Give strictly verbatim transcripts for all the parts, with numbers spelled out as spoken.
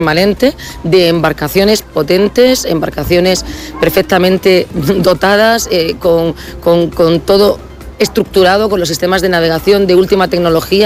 permanente de embarcaciones potentes, embarcaciones perfectamente dotadas, eh, con, con, con todo estructurado, con los sistemas de navegación de última tecnología.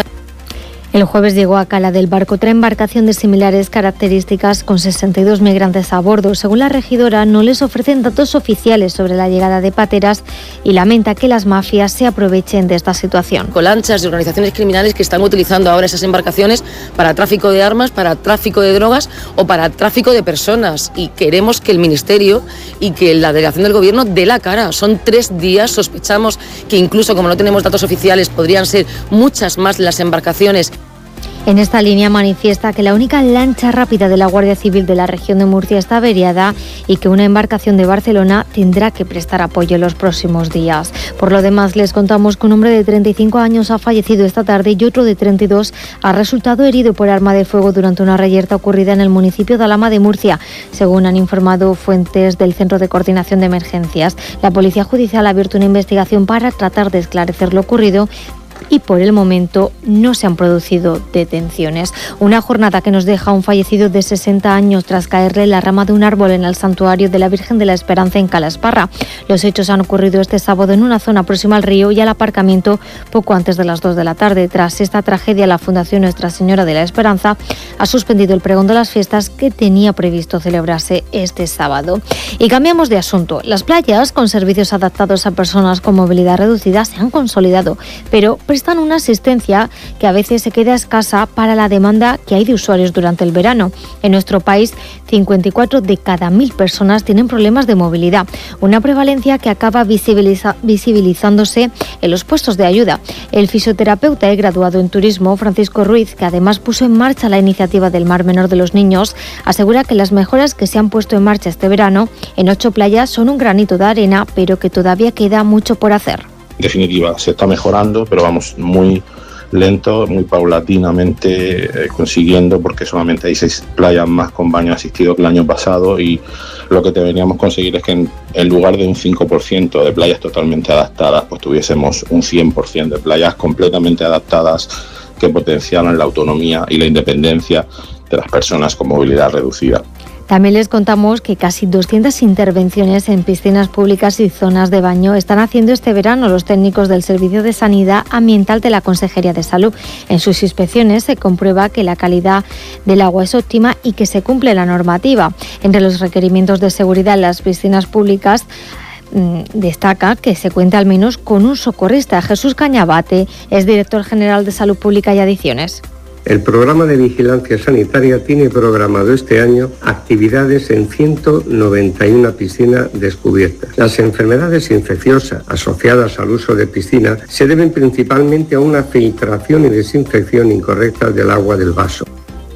El jueves llegó a Cala del Barco otra embarcación de similares características con sesenta y dos migrantes a bordo. Según la regidora, no les ofrecen datos oficiales sobre la llegada de pateras y lamenta que las mafias se aprovechen de esta situación. Con lanchas y organizaciones criminales que están utilizando ahora esas embarcaciones para tráfico de armas, para tráfico de drogas o para tráfico de personas. Y queremos que el Ministerio y que la delegación del Gobierno dé la cara. Son tres días, sospechamos que incluso como no tenemos datos oficiales podrían ser muchas más las embarcaciones. En esta línea manifiesta que la única lancha rápida de la Guardia Civil de la región de Murcia está averiada y que una embarcación de Barcelona tendrá que prestar apoyo en los próximos días. Por lo demás, les contamos que un hombre de treinta y cinco años ha fallecido esta tarde y otro de treinta y dos ha resultado herido por arma de fuego durante una reyerta ocurrida en el municipio de Alhama de Murcia, según han informado fuentes del Centro de Coordinación de Emergencias. La Policía Judicial ha abierto una investigación para tratar de esclarecer lo ocurrido y por el momento no se han producido detenciones. Una jornada que nos deja un fallecido de sesenta años tras caerle la rama de un árbol en el santuario de la Virgen de la Esperanza en Calasparra. Los hechos han ocurrido este sábado en una zona próxima al río y al aparcamiento poco antes de las dos de la tarde. Tras esta tragedia, la Fundación Nuestra Señora de la Esperanza ha suspendido el pregón de las fiestas que tenía previsto celebrarse este sábado. Y cambiamos de asunto. Las playas con servicios adaptados a personas con movilidad reducida se han consolidado, pero prestan una asistencia que a veces se queda escasa para la demanda que hay de usuarios durante el verano. En nuestro país, cincuenta y cuatro de cada mil personas tienen problemas de movilidad, una prevalencia que acaba visibiliza- visibilizándose en los puestos de ayuda. El fisioterapeuta y graduado en turismo, Francisco Ruiz, que además puso en marcha la iniciativa del Mar Menor de los Niños, asegura que las mejoras que se han puesto en marcha este verano en ocho playas son un granito de arena, pero que todavía queda mucho por hacer. En definitiva, se está mejorando, pero vamos muy lento, muy paulatinamente eh, consiguiendo, porque solamente hay seis playas más con baño asistido que el año pasado, y lo que deberíamos conseguir es que en, en lugar de un cinco por ciento de playas totalmente adaptadas, pues tuviésemos un cien por ciento de playas completamente adaptadas que potenciaran la autonomía y la independencia de las personas con movilidad reducida. También les contamos que casi doscientas intervenciones en piscinas públicas y zonas de baño están haciendo este verano los técnicos del Servicio de Sanidad Ambiental de la Consejería de Salud. En sus inspecciones se comprueba que la calidad del agua es óptima y que se cumple la normativa. Entre los requerimientos de seguridad en las piscinas públicas mmm, destaca que se cuenta al menos con un socorrista. Jesús Cañabate es director general de Salud Pública y Adicciones. El programa de vigilancia sanitaria tiene programado este año actividades en ciento noventa y una piscinas descubiertas. Las enfermedades infecciosas asociadas al uso de piscina se deben principalmente a una filtración y desinfección incorrecta del agua del vaso.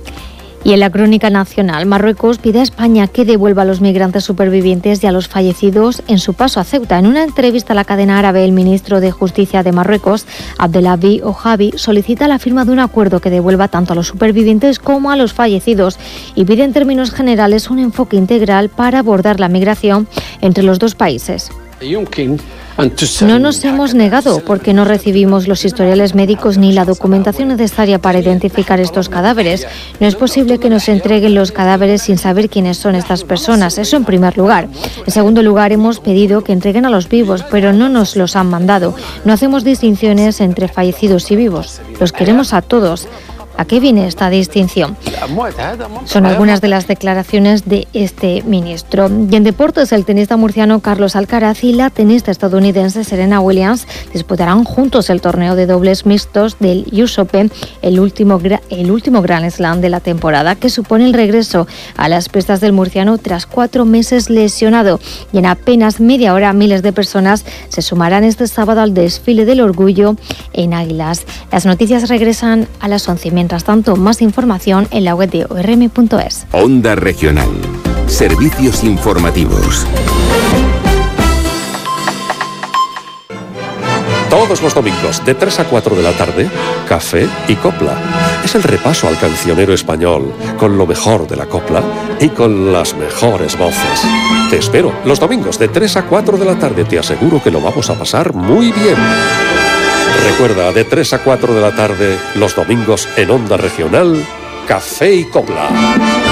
Y en la crónica nacional, Marruecos pide a España que devuelva a los migrantes supervivientes y a los fallecidos en su paso a Ceuta. En una entrevista a la cadena árabe, el ministro de Justicia de Marruecos, Abdelabi Ojabi, solicita la firma de un acuerdo que devuelva tanto a los supervivientes como a los fallecidos y pide en términos generales un enfoque integral para abordar la migración entre los dos países. No nos hemos negado porque no recibimos los historiales médicos ni la documentación necesaria para identificar estos cadáveres. No es posible que nos entreguen los cadáveres sin saber quiénes son estas personas. Eso en primer lugar. En segundo lugar, hemos pedido que entreguen a los vivos, pero no nos los han mandado. No hacemos distinciones entre fallecidos y vivos. Los queremos a todos. ¿A qué viene esta distinción? Son algunas de las declaraciones de este ministro. Y en deportes, el tenista murciano Carlos Alcaraz y la tenista estadounidense Serena Williams disputarán juntos el torneo de dobles mixtos del U S Open, el último, el último Grand Slam de la temporada, que supone el regreso a las pistas del murciano tras cuatro meses lesionado. Y en apenas media hora, miles de personas se sumarán este sábado al desfile del orgullo en Águilas. Las noticias regresan a las once. Mientras tanto, más información en la web de o r m punto es. Onda Regional. Servicios informativos. Todos los domingos, de tres a cuatro de la tarde, Café y Copla. Es el repaso al cancionero español, con lo mejor de la copla y con las mejores voces. Te espero, los domingos, de tres a cuatro de la tarde. Te aseguro que lo vamos a pasar muy bien. Recuerda, de tres a cuatro de la tarde, los domingos en Onda Regional, Café y Copla.